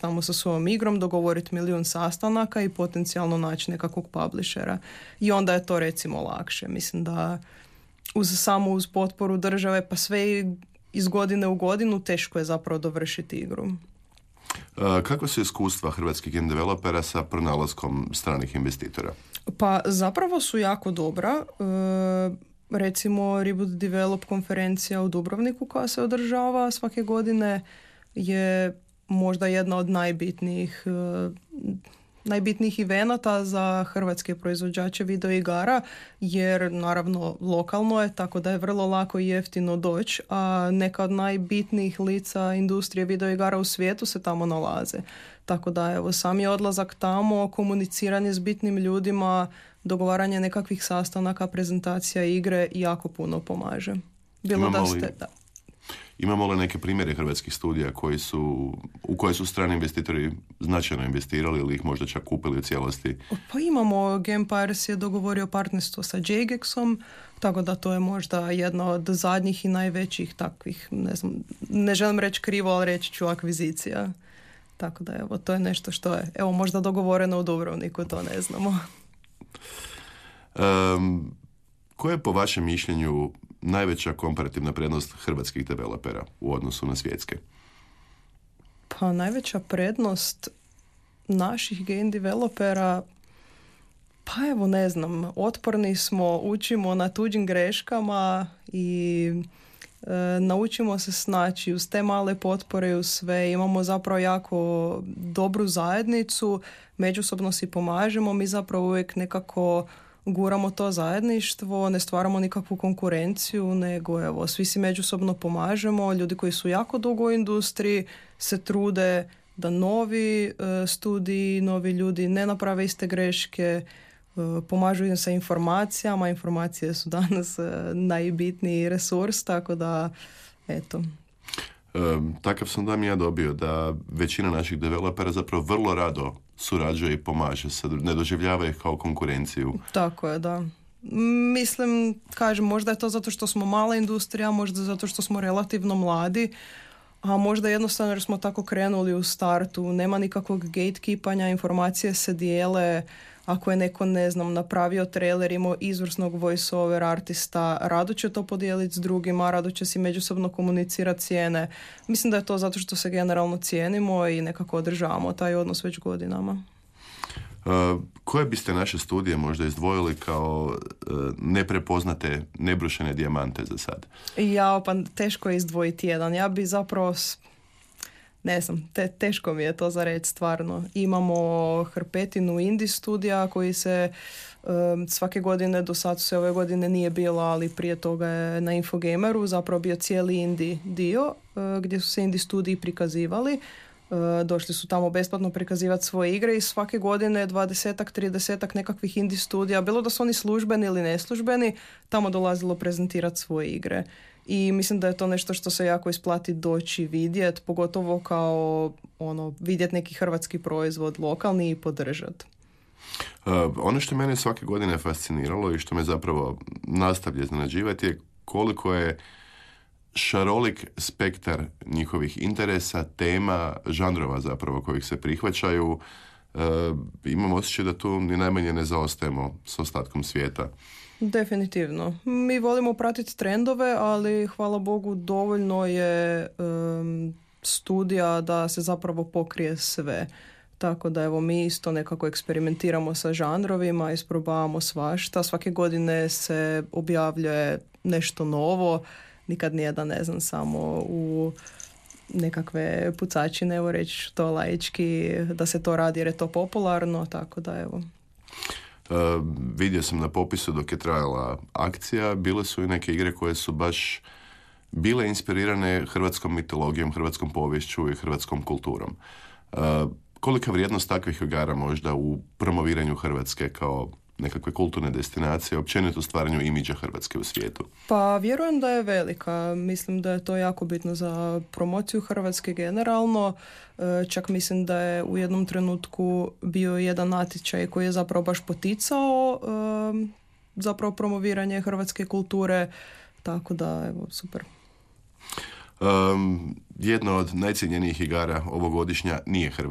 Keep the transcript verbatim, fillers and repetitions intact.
tamo sa svojom igrom, dogovoriti milijun sastanaka i potencijalno naći nekakvog publishera. I onda je to recimo lakše. Mislim da uz samo uz potporu države pa sve iz godine u godinu teško je zapravo dovršiti igru. Kakva su iskustva hrvatskih game developera sa pronalaskom stranih investitora? Pa zapravo su jako dobra. E, recimo Reboot Develop konferencija u Dubrovniku koja se održava svake godine je možda jedna od najbitnijih e, najbitnijih evenata za hrvatske proizvođače videoigara, jer naravno lokalno je, tako da je vrlo lako i jeftino doći, a neka od najbitnijih lica industrije videoigara u svijetu se tamo nalaze. Tako da evo, sami odlazak tamo, komuniciranje s bitnim ljudima, dogovaranje nekakvih sastanaka, prezentacija igre jako puno pomaže. Bilo Imamo da li... ste... Da. Imamo li neke primjere hrvatskih studija koji su, u koje su strani investitori značajno investirali ili ih možda čak kupili u cijelosti? Pa imamo, Gamepires je dogovorio partnerstvo sa Jagexom, tako da to je možda jedna od zadnjih i najvećih takvih, ne znam, ne želim reći krivo, ali reći ću akvizicija. Tako da evo, to je nešto što je, evo, možda dogovoreno u Dubrovniku, to ne znamo. Um, koje je po vašem mišljenju najveća komparativna prednost hrvatskih developera u odnosu na svjetske? Pa najveća prednost naših game developera, pa evo ne znam, otporni smo, učimo na tuđim greškama i e, naučimo se snaći uz te male potpore i uz sve. Imamo zapravo jako dobru zajednicu, međusobno si pomažemo, mi zapravo uvijek nekako guramo to zajedništvo, ne stvaramo nikakvu konkurenciju, nego evo, svi si međusobno pomažemo, ljudi koji su jako dugo u industriji se trude da novi e, studiji, novi ljudi ne naprave iste greške, e, pomažu im sa informacijama, informacije su danas e, najbitniji resurs, tako da eto. E, takav sam da mi ja dobio da većina naših developera zapravo vrlo rado surađuje i pomaže se, ne doživljava ih kao konkurenciju. Tako je, da. Mislim, kažem, možda je to zato što smo mala industrija, možda zato što smo relativno mladi, a možda jednostavno jer smo tako krenuli u startu, nema nikakvog gatekeepanja, informacije se dijele, ako je neko, ne znam, napravio trailer, imao izvrsnog voice-over artista, rado će to podijeliti s drugima, rado će si međusobno komunicirati cijene. Mislim da je to zato što se generalno cijenimo i nekako održavamo taj odnos već godinama. Uh, koje biste naše studije možda izdvojili kao uh, neprepoznate, nebrušene dijamante za sad? Ja, pa teško je izdvojiti jedan. Ja bi zapravo... Ne znam, te, teško mi je to za reći stvarno. Imamo hrpetinu indie studija koji se um, svake godine, do sad se ove godine nije bilo, ali prije toga je na Infogameru zapravo bio cijeli indie dio uh, gdje su se indie studiji prikazivali. Uh, došli su tamo besplatno prikazivati svoje igre i svake godine dvadesetak, tridesetak nekakvih indie studija, bilo da su oni službeni ili neslužbeni, tamo dolazilo prezentirati svoje igre. I mislim da je to nešto što se jako isplati doći vidjeti, pogotovo kao ono, vidjeti neki hrvatski proizvod lokalni i podržati. Uh, ono što mene svake godine fasciniralo i što me zapravo nastavlja iznenađivati je koliko je šarolik spektar njihovih interesa, tema, žanrova zapravo kojih se prihvaćaju. Uh, imam osjećaj da tu ni najmanje ne zaostajemo s ostatkom svijeta. Definitivno. Mi volimo pratiti trendove, ali hvala Bogu dovoljno je um, studija da se zapravo pokrije sve. Tako da evo mi isto nekako eksperimentiramo sa žanrovima, isprobavamo svašta. Svake godine se objavljuje nešto novo. Nikad nijedan, ne znam, samo u nekakve pucačine, evo reći to laički, da se to radi jer je to popularno, tako da evo. Uh, vidio sam na popisu dok je trajala akcija, bile su i neke igre koje su baš bile inspirirane hrvatskom mitologijom, hrvatskom poviješću i hrvatskom kulturom. Uh, kolika vrijednost takvih igara možda u promoviranju Hrvatske kao nekakve kulturne destinacije, općenito u stvaranju imidža Hrvatske u svijetu? Pa vjerujem da je velika. Mislim da je to jako bitno za promociju Hrvatske generalno. Čak mislim da je u jednom trenutku bio jedan natječaj koji je zapravo baš poticao zapravo promoviranje hrvatske kulture. Tako da, evo, super. Um, jedna od najcijenjenijih igara ovogodišnja nije Hrvatska.